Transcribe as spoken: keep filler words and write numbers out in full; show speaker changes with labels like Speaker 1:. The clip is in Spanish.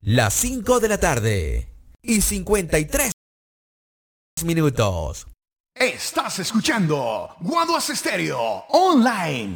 Speaker 1: las cinco de la tarde y cincuenta y tres minutos.
Speaker 2: Estás escuchando Guaduas Estéreo Online.